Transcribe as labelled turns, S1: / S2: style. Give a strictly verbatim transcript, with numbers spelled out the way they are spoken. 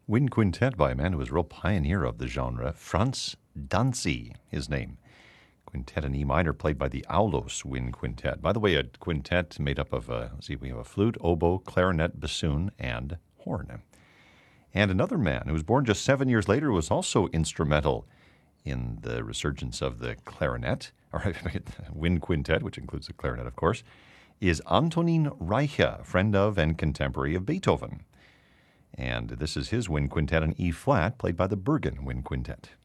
S1: Wind Quintet by a man who was a real pioneer of the genre, Franz Danzi, his name. Quintet in E minor, played by the Aulos Wind Quintet. By the way, a quintet made up of, uh, let's see, we have a flute, oboe, clarinet, bassoon, and horn. And another man who was born just seven years later was also instrumental in the resurgence of the clarinet, or wind quintet, which includes the clarinet, of course, is Antonin Reicha, friend of and contemporary of Beethoven. And this is his wind quintet in E flat, played by the Bergen Wind Quintet.